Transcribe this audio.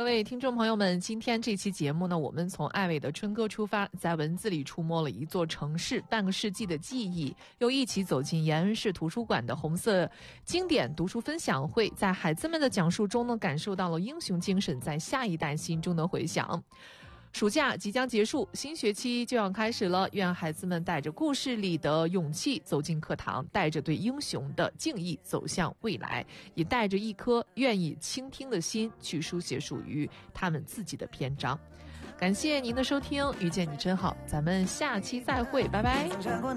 位听众朋友们，今天这期节目呢，我们从艾薇的春歌出发，在文字里触摸了一座城市半个世纪的记忆，又一起走进延安市图书馆的红色经典读书分享会，在孩子们的讲述中呢，感受到了英雄精神在下一代心中的回响。暑假即将结束，新学期就要开始了，愿孩子们带着故事里的勇气走进课堂，带着对英雄的敬意走向未来，也带着一颗愿意倾听的心去书写属于他们自己的篇章。感谢您的收听，遇见你真好，咱们下期再会，拜拜。